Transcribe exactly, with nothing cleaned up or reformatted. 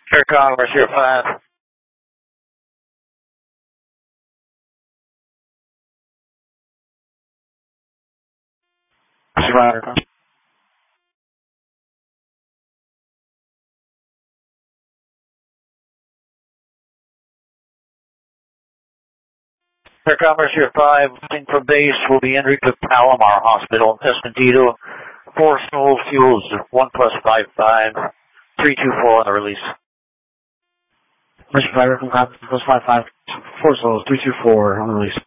Air Congress here, five. Survivor. Air Congress here, five. Looking for base will be entering to Palomar Hospital, Escondido. Four Soul Fuels, one plus five five. Three two four on the release. Mister Survivor from Copy, plus five five. Four Souls, three two four on the release.